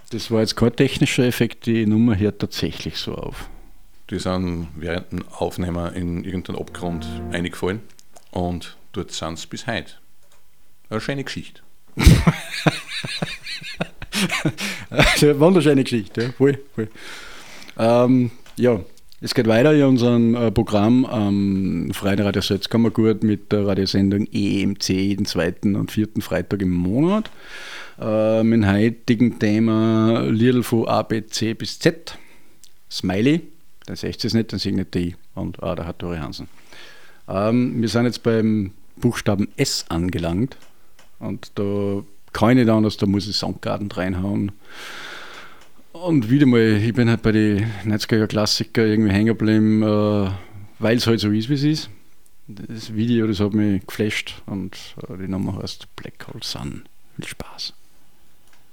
Das war jetzt kein technischer Effekt, die Nummer hört tatsächlich so auf. Die sind während dem Aufnehmen in irgendeinen Abgrund eingefallen und dort sind sie bis heute. Eine schöne Geschichte. Eine wunderschöne Geschichte, ja. Voll. Ja, es geht weiter in unserem Programm am Freien Radio Salzkammergut mit der Radiosendung EMC jeden zweiten und vierten Freitag im Monat. Mit dem heutigen Thema Liedl von A, B, C bis Z. Smiley, dann seht ihr es nicht, dann sehe ich nicht die und der hat Tore Hansen. Wir sind jetzt beim Buchstaben S angelangt und da kann ich nicht anders, da muss ich Soundgarden reinhauen. Und wieder mal, ich bin halt bei den 90er Klassiker irgendwie hängen geblieben, weil es halt so ist, wie es ist. Das Video, das hat mich geflasht und die Nummer heißt Black Hole Sun. Viel Spaß.